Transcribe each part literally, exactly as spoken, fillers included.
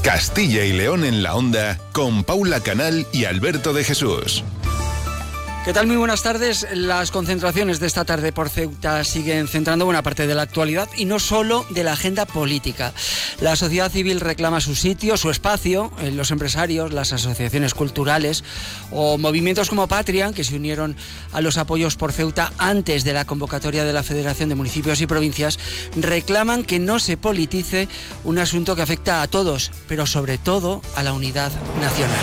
Castilla y León en la Onda, con Paula Canal y Alberto de Jesús. ¿Qué tal? Muy buenas tardes. Las concentraciones de esta tarde por Ceuta siguen centrando buena parte de la actualidad y no solo de la agenda política. La sociedad civil reclama su sitio, su espacio, los empresarios, las asociaciones culturales o movimientos como Patria, que se unieron a los apoyos por Ceuta antes de la convocatoria de la Federación de Municipios y Provincias, reclaman que no se politice un asunto que afecta a todos, pero sobre todo a la unidad nacional.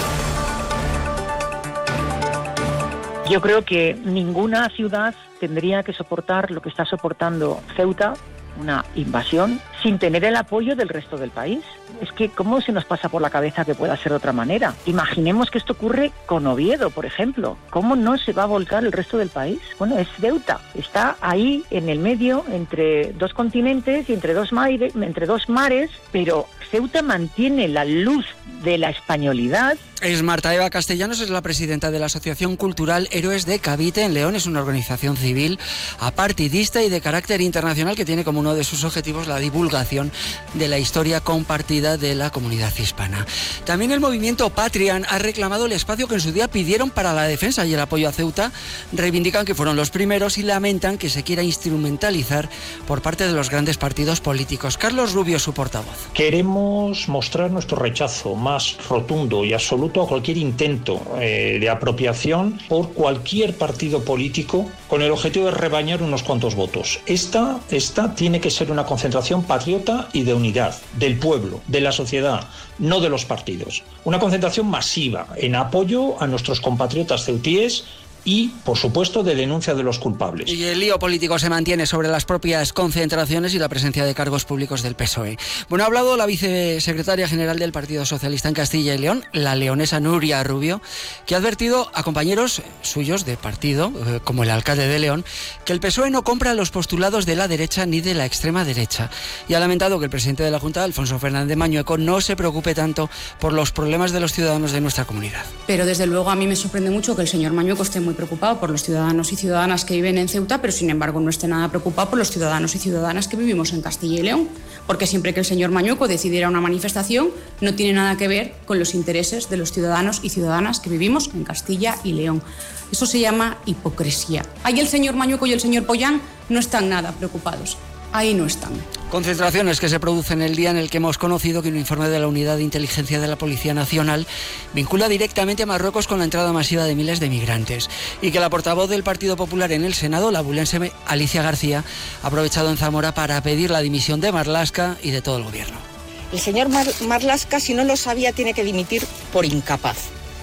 Yo creo que ninguna ciudad tendría que soportar lo que está soportando Ceuta, una invasión, sin tener el apoyo del resto del país. Es que, ¿cómo se nos pasa por la cabeza que pueda ser de otra manera? Imaginemos que esto ocurre con Oviedo, por ejemplo. ¿Cómo no se va a volcar el resto del país? Bueno, es Ceuta. Está ahí en el medio, entre dos continentes y entre dos, maire, entre dos mares, pero Ceuta mantiene la luz de la españolidad. Es Marta Eva Castellanos, es la presidenta de la Asociación Cultural Héroes de Cavite en León. Es una organización civil apartidista y de carácter internacional que tiene como uno de sus objetivos la divulgación de la historia compartida de la comunidad hispana. También el movimiento Patria ha reclamado el espacio que en su día pidieron para la defensa y el apoyo a Ceuta. Reivindican que fueron los primeros y lamentan que se quiera instrumentalizar por parte de los grandes partidos políticos. Carlos Rubio, su portavoz. Queremos mostrar nuestro rechazo más rotundo y absoluto a cualquier intento eh, de apropiación por cualquier partido político con el objetivo de rebañar unos cuantos votos. Esta, esta tiene que ser una concentración patriota y de unidad del pueblo, de la sociedad, no de los partidos. Una concentración masiva en apoyo a nuestros compatriotas ceutíes y, por supuesto, de denuncia de los culpables. Y el lío político se mantiene sobre las propias concentraciones y la presencia de cargos públicos del P S O E. Bueno, ha hablado la vicesecretaria general del Partido Socialista en Castilla y León, la leonesa Nuria Rubio, que ha advertido a compañeros suyos de partido, eh, como el alcalde de León, que el P S O E no compra los postulados de la derecha ni de la extrema derecha. Y ha lamentado que el presidente de la Junta, Alfonso Fernández Mañueco, no se preocupe tanto por los problemas de los ciudadanos de nuestra comunidad. Pero desde luego a mí me sorprende mucho que el señor Mañueco esté muy muy preocupado por los ciudadanos y ciudadanas que viven en Ceuta, pero sin embargo no esté nada preocupado por los ciudadanos y ciudadanas que vivimos en Castilla y León, porque siempre que el señor Mañueco decidiera una manifestación no tiene nada que ver con los intereses de los ciudadanos y ciudadanas que vivimos en Castilla y León. Eso se llama hipocresía. Ahí el señor Mañueco y el señor Pollán no están nada preocupados. Ahí no están. Concentraciones que se producen el día en el que hemos conocido que un informe de la Unidad de Inteligencia de la Policía Nacional vincula directamente a Marruecos con la entrada masiva de miles de migrantes y que la portavoz del Partido Popular en el Senado, la abulense Alicia García, ha aprovechado en Zamora para pedir la dimisión de Marlaska y de todo el gobierno. El señor Mar Marlaska, si no lo sabía, tiene que dimitir por incapaz.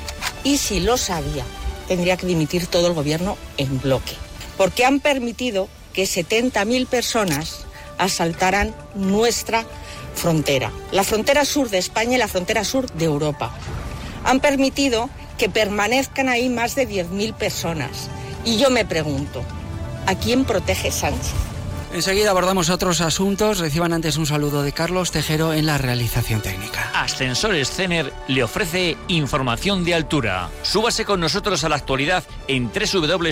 Y si lo sabía, tendría que dimitir todo el gobierno en bloque. Porque han permitido que setenta mil personas asaltaran nuestra frontera, la frontera sur de España y la frontera sur de Europa. Han permitido que permanezcan ahí más de diez mil personas. Y yo me pregunto, ¿a quién protege Sánchez? Enseguida abordamos otros asuntos. Reciban antes un saludo de Carlos Tejero en la realización técnica. Ascensores Cener le ofrece información de altura. Súbase con nosotros a la actualidad en doble u doble u doble u